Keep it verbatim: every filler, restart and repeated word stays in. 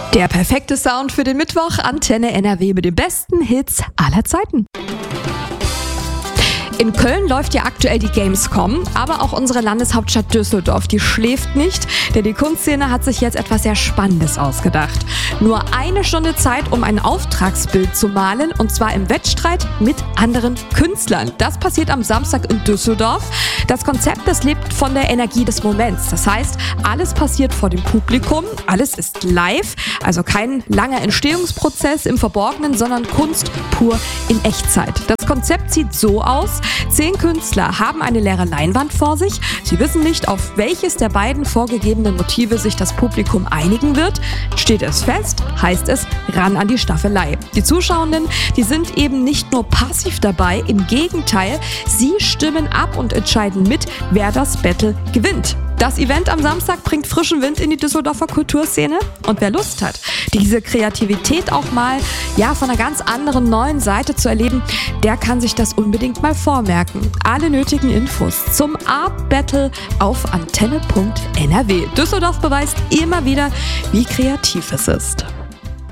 Der perfekte Sound für den Mittwoch, Antenne N R W mit den besten Hits aller Zeiten. In Köln läuft ja aktuell die Gamescom, aber auch unsere Landeshauptstadt Düsseldorf, die schläft nicht, denn die Kunstszene hat sich jetzt etwas sehr Spannendes ausgedacht. Nur eine Stunde Zeit, um ein Auftragsbild zu malen, und zwar im Wettstreit mit anderen Künstlern. Das passiert am Samstag in Düsseldorf. Das Konzept, das lebt von der Energie des Moments. Das heißt, alles passiert vor dem Publikum, alles ist live, also kein langer Entstehungsprozess im Verborgenen, sondern Kunst pur in Echtzeit. Das Konzept sieht so aus: Zehn Künstler haben eine leere Leinwand vor sich. Sie wissen nicht, auf welches der beiden vorgegebenen Motive sich das Publikum einigen wird. Steht es fest, heißt es ran an die Staffelei. Die Zuschauenden, die sind eben nicht nur passiv dabei, im Gegenteil, sie stimmen ab und entscheiden mit, wer das Battle gewinnt. Das Event am Samstag bringt frischen Wind in die Düsseldorfer Kulturszene, und wer Lust hat, diese Kreativität auch mal ja von einer ganz anderen neuen Seite zu erleben, der kann sich das unbedingt mal vormerken. Alle nötigen Infos zum Art Battle auf antenne punkt n r w. Düsseldorf beweist immer wieder, wie kreativ es ist.